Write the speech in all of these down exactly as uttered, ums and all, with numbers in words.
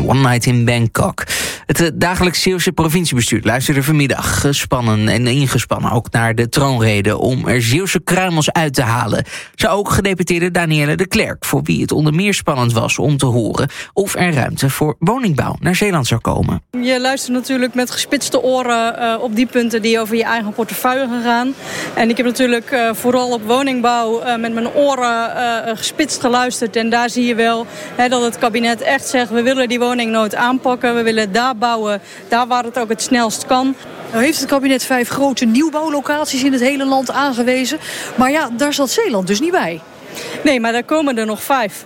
One Night in Bangkok. Het uh, dagelijks Zeeuwse provinciebestuur luisterde vanmiddag gespannen en ingespannen ook naar de troonrede om er Zeeuwse kruimels uit te halen. Zo ook gedeputeerde Danielle de Klerk, voor wie het onder meer spannend was om te horen of er ruimte voor woningbouw naar Zeeland zou komen. Je luistert natuurlijk met gespitste oren uh, op die punten die over je eigen portefeuille gaan gaan. En ik heb natuurlijk uh, vooral op woningbouw uh, met mijn oren uh, gespitst geluisterd. En daar zie je wel hè, dat het kabinet echt zegt, we willen die woningnood aanpakken. We willen daar bouwen, daar waar het ook het snelst kan. Nou heeft het kabinet vijf grote nieuwbouwlocaties in het hele land aangewezen. Maar ja, daar zat Zeeland dus niet bij. Nee, maar daar komen er nog vijf.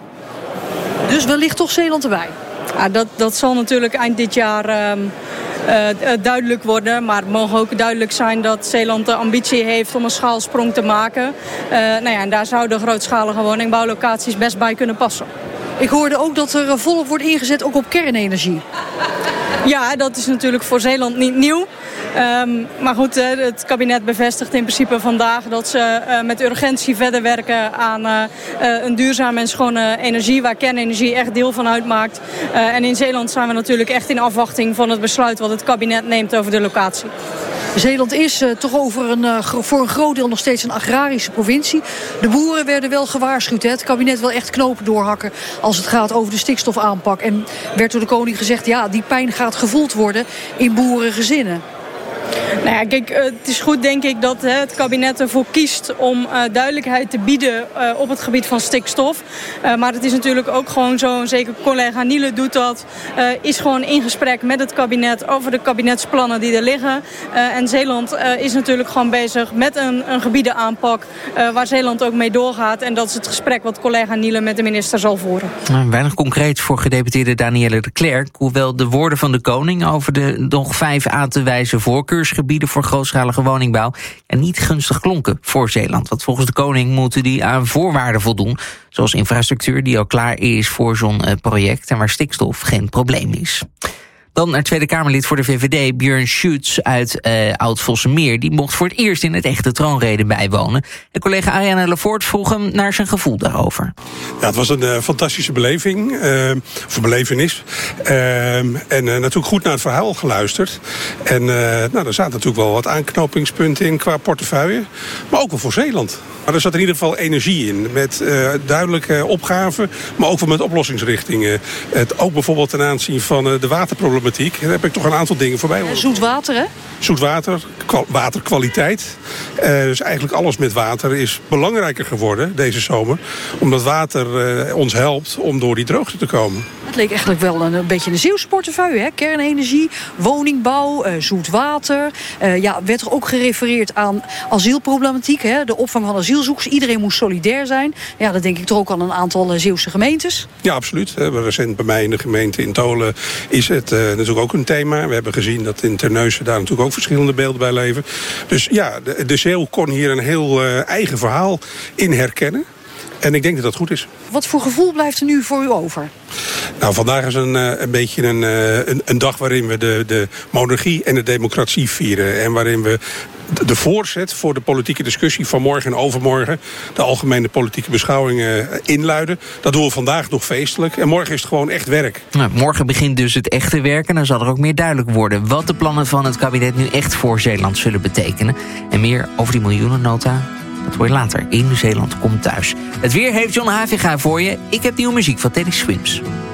Dus wellicht toch Zeeland erbij? Ja, dat, dat zal natuurlijk eind dit jaar um, uh, duidelijk worden. Maar het mogen ook duidelijk zijn dat Zeeland de ambitie heeft om een schaalsprong te maken. Uh, nou ja, en daar zouden grootschalige woningbouwlocaties best bij kunnen passen. Ik hoorde ook dat er volop wordt ingezet ook op kernenergie. Ja, dat is natuurlijk voor Zeeland niet nieuw. Um, maar goed, het kabinet bevestigt in principe vandaag dat ze uh, met urgentie verder werken aan uh, uh, een duurzame en schone energie, waar kernenergie echt deel van uitmaakt. Uh, en in Zeeland zijn we natuurlijk echt in afwachting van het besluit wat het kabinet neemt over de locatie. Zeeland is uh, toch over een, uh, voor een groot deel nog steeds een agrarische provincie. De boeren werden wel gewaarschuwd. Hè? Het kabinet wil echt knopen doorhakken als het gaat over de stikstofaanpak. En werd door de koning gezegd, ja, die pijn gaat gevoeld worden in boerengezinnen. Nou ja, kijk, het is goed denk ik dat hè, het kabinet ervoor kiest om uh, duidelijkheid te bieden uh, op het gebied van stikstof. Uh, maar het is natuurlijk ook gewoon zo, zeker collega Niele doet dat, uh, is gewoon in gesprek met het kabinet over de kabinetsplannen die er liggen. Uh, en Zeeland uh, is natuurlijk gewoon bezig met een, een gebiedenaanpak uh, waar Zeeland ook mee doorgaat. En dat is het gesprek wat collega Niele met de minister zal voeren. Nou, weinig concreet voor gedeputeerde Danielle de Klerk, hoewel de woorden van de koning over de nog vijf aan te wijzen voorkeursgebieden voor grootschalige woningbouw en niet gunstig klonken voor Zeeland. Want volgens de koning moeten die aan voorwaarden voldoen, zoals infrastructuur die al klaar is voor zo'n project en waar stikstof geen probleem is. Dan naar Tweede Kamerlid voor de V V D, Björn Schütz uit uh, Oud-Vossemeer. Die mocht voor het eerst in het echte troonrede bijwonen. En collega Ariane Levoort vroeg hem naar zijn gevoel daarover. Ja, het was een uh, fantastische beleving, uh, of een belevenis. Uh, en uh, natuurlijk goed naar het verhaal geluisterd. En uh, nou, er zaten natuurlijk wel wat aanknopingspunten in qua portefeuille. Maar ook wel voor Zeeland. Maar er zat in ieder geval energie in. Met uh, duidelijke opgaven, maar ook wel met oplossingsrichtingen. Het, ook bijvoorbeeld ten aanzien van uh, de waterproblematiek. Daar heb ik toch een aantal dingen voorbij horen. Zoet water, hè? Zoet water, kwa- waterkwaliteit. Uh, dus eigenlijk alles met water is belangrijker geworden deze zomer. Omdat water uh, ons helpt om door die droogte te komen. Het leek eigenlijk wel een, een beetje een Zeeuwse portefeuille, hè? Kernenergie, woningbouw, uh, zoet water. Uh, ja, werd er ook gerefereerd aan asielproblematiek, hè? De opvang van asielzoekers. Iedereen moest solidair zijn. Ja, dat denk ik toch ook aan een aantal uh, Zeeuwse gemeentes. Ja, absoluut. Recent bij mij in de gemeente in Tolen is het uh, natuurlijk ook een thema. We hebben gezien dat in Terneuzen daar natuurlijk ook verschillende beelden bij leven. Dus ja, de, de Zeeuw kon hier een heel uh, eigen verhaal in herkennen. En ik denk dat dat goed is. Wat voor gevoel blijft er nu voor u over? Nou, vandaag is een, een beetje een, een, een dag waarin we de, de monarchie en de democratie vieren. En waarin we de voorzet voor de politieke discussie van morgen en overmorgen, de algemene politieke beschouwingen, inluiden. Dat doen we vandaag nog feestelijk. En morgen is het gewoon echt werk. Nou, morgen begint dus het echte werk en dan zal er ook meer duidelijk worden wat de plannen van het kabinet nu echt voor Zeeland zullen betekenen. En meer over die miljoenennota, dat hoor je later in Zeeland komt thuis. Het weer heeft John Haviga voor je. Ik heb nieuwe muziek van Teddy Swims.